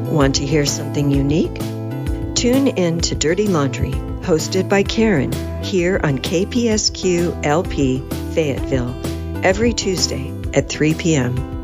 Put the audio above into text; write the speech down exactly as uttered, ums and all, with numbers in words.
Want to hear something unique? Tune in to Dirty Laundry, hosted by Karen, here on K P S Q L P Fayetteville, every Tuesday at three p.m.